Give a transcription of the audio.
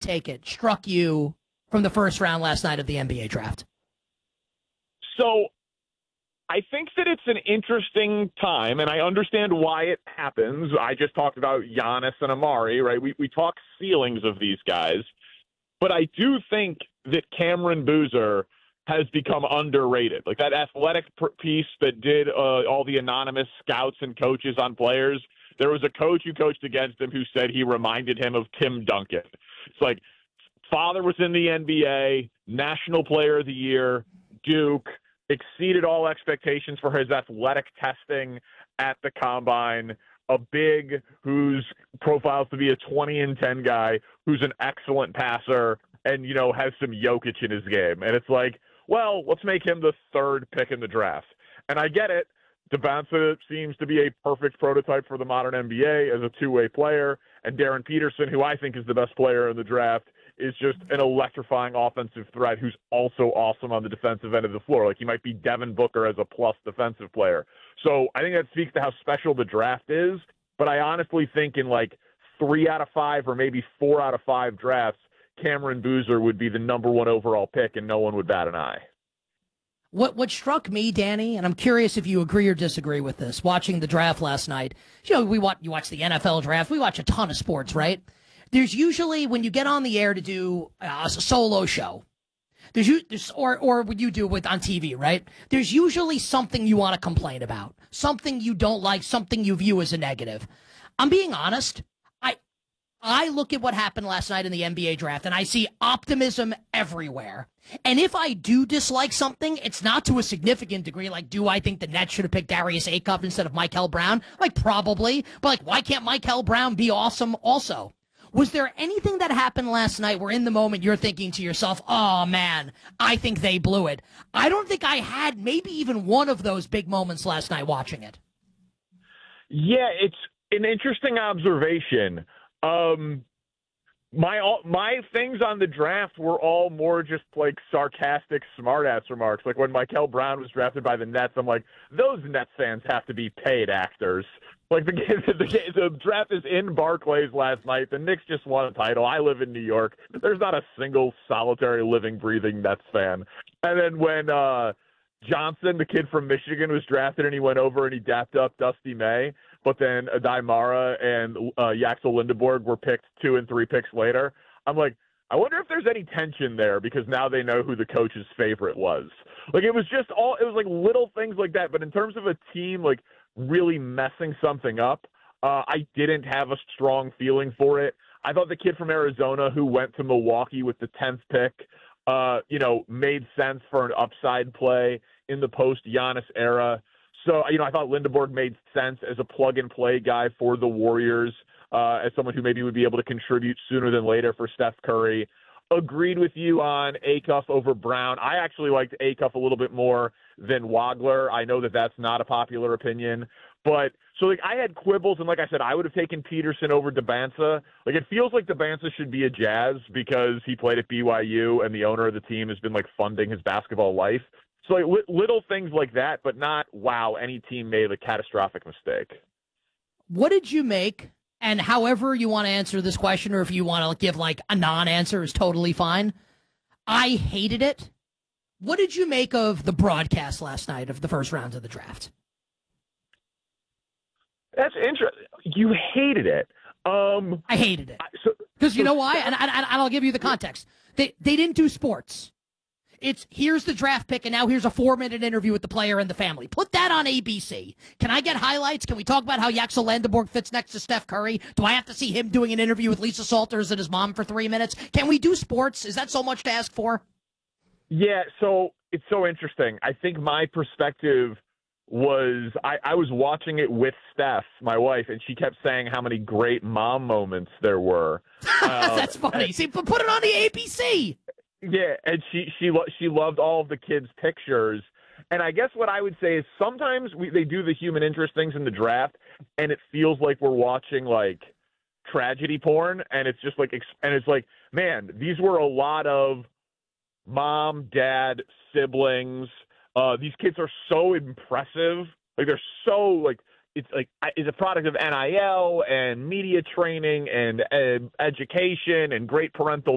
take it, struck you from the first round last night of the NBA draft? So I think that it's an interesting time, and I understand why it happens. I just talked about Giannis and Amari, right? We talk ceilings of these guys, but I do think that Cameron Boozer has become underrated. Like that athletic piece that did all the anonymous scouts and coaches on players. There was a coach who coached against him who said he reminded him of Tim Duncan. It's like father was in the NBA, National Player of the Year, Duke, exceeded all expectations for his athletic testing at the combine, a big whose profiles to be a 20-10 guy, who's an excellent passer and, you know, has some Jokic in his game. And it's like, well, let's make him the third pick in the draft. And I get it. Dembele seems to be a perfect prototype for the modern NBA as a two-way player. And Darren Peterson, who I think is the best player in the draft, is just an electrifying offensive threat who's also awesome on the defensive end of the floor. Like he might be Devin Booker as a plus defensive player. So I think that speaks to how special the draft is. But I honestly think in like 3 out of 5 or maybe 4 out of 5 drafts, Cameron Boozer would be the number 1 overall pick and no one would bat an eye. What struck me, Danny, and I'm curious if you agree or disagree with this, watching the draft last night, you know, you watch the NFL draft, we watch a ton of sports, right? There's usually, when you get on the air to do a solo show, or when you do it on TV, right? There's usually something you want to complain about, something you don't like, something you view as a negative. I'm being honest. I look at what happened last night in the NBA draft, and I see optimism everywhere. And if I do dislike something, it's not to a significant degree. Like, do I think the Nets should have picked Darius Acuff instead of Michael Brown? Like, probably. But, like, why can't Michael Brown be awesome also? Was there anything that happened last night where in the moment you're thinking to yourself, oh, man, I think they blew it? I don't think I had maybe even one of those big moments last night watching it. Yeah, it's an interesting observation. My things on the draft were all more just like sarcastic smartass remarks. Like when Michael Brown was drafted by the Nets, I'm like, those Nets fans have to be paid actors. Like the draft is in Barclays last night. The Knicks just won a title. I live in New York. There's not a single solitary living, breathing Nets fan. And then when Johnson, the kid from Michigan, was drafted and he went over and he dapped up Dusty May, but then Adai Mara and Yaxel Lindeborg were picked 2 and 3 picks later. I'm like, I wonder if there's any tension there because now they know who the coach's favorite was. Like it was like little things like that. But in terms of a team like really messing something up, I didn't have a strong feeling for it. I thought the kid from Arizona who went to Milwaukee with the 10th pick, made sense for an upside play in the post-Giannis era. So, I thought Lindeborg made sense as a plug-and-play guy for the Warriors, as someone who maybe would be able to contribute sooner than later for Steph Curry. Agreed with you on Acuff over Brown. I actually liked Acuff a little bit more than Wagler. I know that that's not a popular opinion. But, I had quibbles, and like I said, I would have taken Peterson over Dembele. Like, it feels like Dembele should be a Jazz because he played at BYU, and the owner of the team has been, funding his basketball life. So, little things like that, but not, wow, any team made a catastrophic mistake. What did you make, and however you want to answer this question, or if you want to give, a non-answer is totally fine. I hated it. What did you make of the broadcast last night of the first round of the draft? That's interesting. You hated it. I hated it. Because you know why? And I'll give you the context. They didn't do sports. It's here's the draft pick, and now here's a 4-minute interview with the player and the family. Put that on ABC. Can I get highlights? Can we talk about how Yaxel Lindeborg fits next to Steph Curry? Do I have to see him doing an interview with Lisa Salters and his mom for 3 minutes? Can we do sports? Is that so much to ask for? Yeah, so it's so interesting. I think my perspective was I was watching it with Steph, my wife, and she kept saying how many great mom moments there were. That's funny. See, but put it on the ABC. Yeah, and she loved all of the kids' pictures. And I guess what I would say is sometimes they do the human interest things in the draft, and it feels like we're watching tragedy porn, and it's just man, these were a lot of mom, dad, siblings. These kids are so impressive. They're so it's a product of NIL and media training and education and great parental